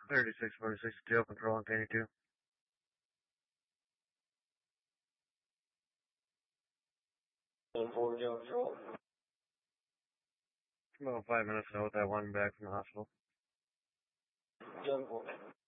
3646, jail control on Kenny 2. Jail control. About 5 minutes ago with that one back from the hospital. Jail control.